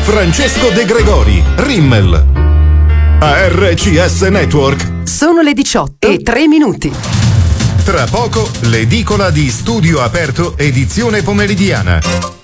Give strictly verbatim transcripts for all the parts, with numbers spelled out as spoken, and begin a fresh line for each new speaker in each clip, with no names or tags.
Francesco De Gregori, Rimmel. A R C S Network.
Sono le diciotto e tre minuti.
Tra poco, l'edicola di Studio Aperto, edizione pomeridiana.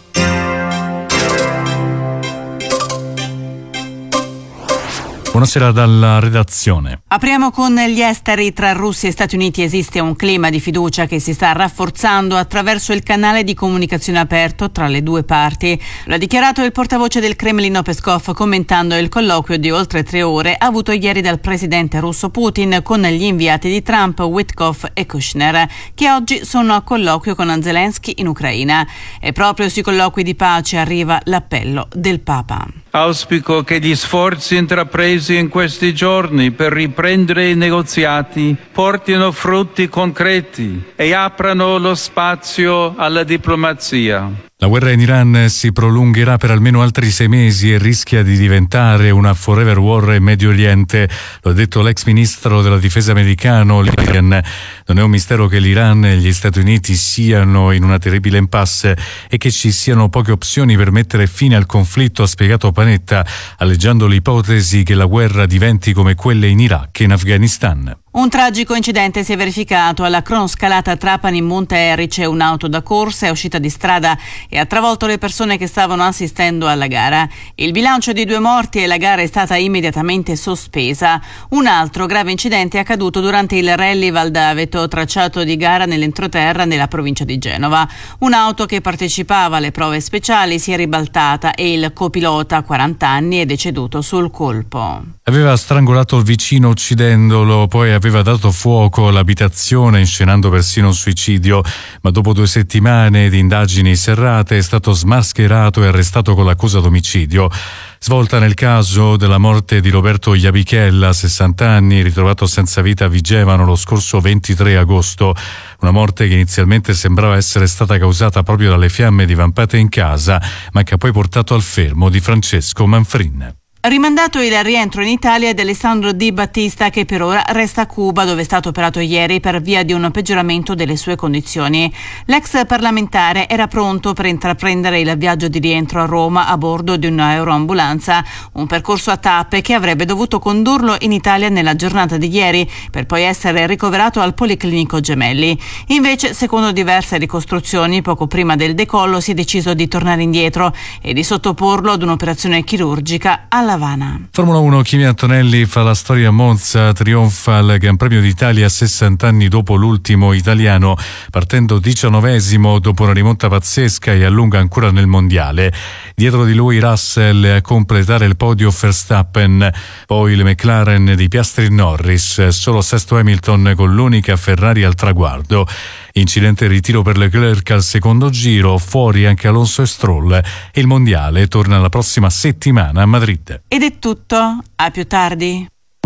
Buonasera dalla redazione.
Apriamo con gli esteri. Tra Russia e Stati Uniti esiste un clima di fiducia che si sta rafforzando attraverso il canale di comunicazione aperto tra le due parti. L'ha dichiarato il portavoce del Cremlino Peskov commentando il colloquio di oltre tre ore avuto ieri dal presidente russo Putin con gli inviati di Trump, Witkoff e Kushner, che oggi sono a colloquio con Zelensky in Ucraina. E proprio sui colloqui di pace arriva l'appello del Papa.
Auspico che gli sforzi intrapresi in questi giorni per riprendere i negoziati portino frutti concreti e aprano lo spazio alla diplomazia.
La guerra in Iran si prolungherà per almeno altri sei mesi e rischia di diventare una forever war in Medio Oriente. Lo ha detto l'ex ministro della difesa americano. Non è un mistero che l'Iran e gli Stati Uniti siano in una terribile impasse e che ci siano poche opzioni per mettere fine al conflitto, ha spiegato Panetta, alleggiando l'ipotesi che la guerra diventi come quelle in Iraq e in Afghanistan.
Un tragico incidente si è verificato alla cronoscalata Trapani in Monte Erice. Un'auto da corsa è uscita di strada e ha travolto le persone che stavano assistendo alla gara. Il bilancio di due morti e la gara è stata immediatamente sospesa. Un altro grave incidente è accaduto durante il Rally Val d'Aveto, tracciato di gara nell'entroterra nella provincia di Genova. Un'auto che partecipava alle prove speciali si è ribaltata e il copilota, quaranta anni, è deceduto sul colpo.
Aveva strangolato il vicino uccidendolo, poi aveva dato fuoco all'abitazione inscenando persino un suicidio, ma dopo due settimane di indagini serrate è stato smascherato e arrestato con l'accusa d'omicidio. Svolta nel caso della morte di Roberto Iabichella, sessanta anni, ritrovato senza vita a Vigevano lo scorso ventitré agosto. Una morte che inizialmente sembrava essere stata causata proprio dalle fiamme divampate in casa, ma che ha poi portato al fermo di Francesco Manfrin.
Rimandato il rientro in Italia di Alessandro Di Battista, che per ora resta a Cuba, dove è stato operato ieri per via di un peggioramento delle sue condizioni. L'ex parlamentare era pronto per intraprendere il viaggio di rientro a Roma a bordo di un'aeroambulanza, un percorso a tappe che avrebbe dovuto condurlo in Italia nella giornata di ieri, per poi essere ricoverato al Policlinico Gemelli. Invece, secondo diverse ricostruzioni, poco prima del decollo si è deciso di tornare indietro e di sottoporlo ad un'operazione chirurgica alla Havana.
Formula uno, Kimi Antonelli fa la storia a Monza, trionfa al Gran Premio d'Italia a sessanta anni dopo l'ultimo italiano, partendo diciannovesimo dopo una rimonta pazzesca e a lunga ancora nel mondiale. Dietro di lui Russell a completare il podio Verstappen, poi il McLaren di Piastri e Norris, solo sesto Hamilton con l'unica Ferrari al traguardo. Incidente e ritiro per Leclerc al secondo giro, fuori anche Alonso e Stroll, e il mondiale torna la prossima settimana a Madrid.
Ed è tutto, a più tardi.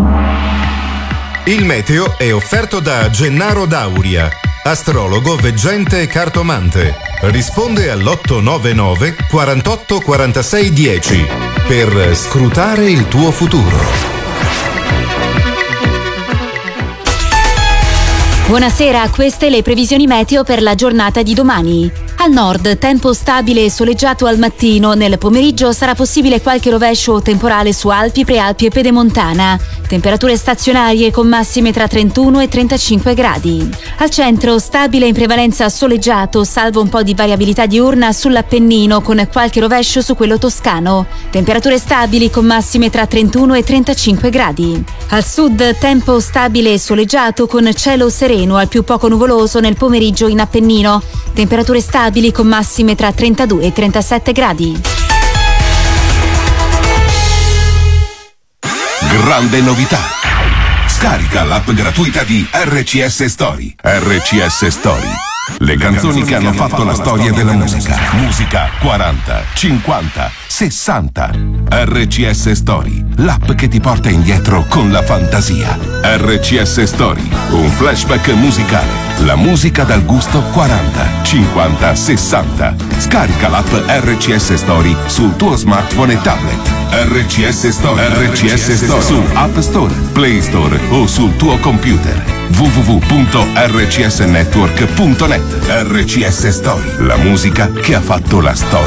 Il meteo è offerto da Gennaro Dauria, astrologo, veggente e cartomante. Risponde all'otto nove nove quarantotto quarantasei dieci per scrutare il tuo futuro.
Buonasera, queste le previsioni meteo per la giornata di domani. Al nord, tempo stabile e soleggiato al mattino. Nel pomeriggio sarà possibile qualche rovescio o temporale su Alpi, Prealpi e Pedemontana. Temperature stazionarie con massime tra trentuno e trentacinque gradi. Al centro, stabile in prevalenza soleggiato, salvo un po' di variabilità diurna sull'Appennino, con qualche rovescio su quello toscano. Temperature stabili con massime tra trentuno e trentacinque gradi. Al sud, tempo stabile e soleggiato con cielo sereno, al più poco nuvoloso nel pomeriggio in Appennino. Temperature stabili con massime tra trentadue e trentasette gradi.
Grande novità! Scarica l'app gratuita di R C S Story. R C S Story. Le canzoni che hanno fatto la storia della musica. Musica quaranta, cinquanta, sessanta. R C S Story, l'app che ti porta indietro con la fantasia. R C S Story, un flashback musicale. La musica dal gusto quaranta, cinquanta, sessanta. Scarica l'app R C S Story sul tuo smartphone e tablet. R C S Story, R C S Story su App Store, Play Store o sul tuo computer. w w w punto r c s network punto net. R C S Story, la musica che ha fatto la storia.